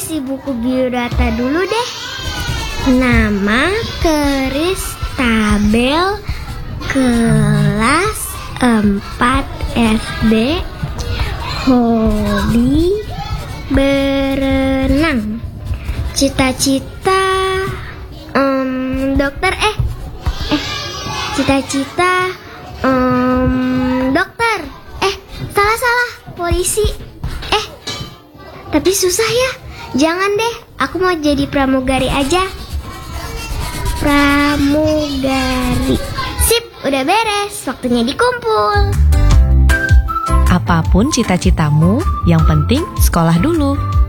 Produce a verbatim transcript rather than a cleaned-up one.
isi buku biodata dulu deh. Nama Kristabel, kelas empat S D, hobi berenang, cita-cita um, dokter eh eh cita-cita um, dokter eh salah-salah polisi eh tapi susah ya. Jangan deh, aku mau jadi pramugari aja. Pramugari. Sip, udah beres, waktunya dikumpul. Apapun cita-citamu, yang penting sekolah dulu.